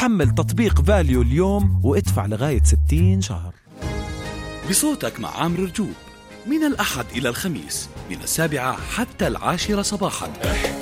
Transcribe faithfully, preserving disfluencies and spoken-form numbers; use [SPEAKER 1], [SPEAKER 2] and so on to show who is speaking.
[SPEAKER 1] حمل تطبيق فاليو اليوم وادفع لغاية ستين شهر.
[SPEAKER 2] بصوتك مع عامر رجوب من الأحد إلى الخميس من السابعة حتى العاشرة صباحا.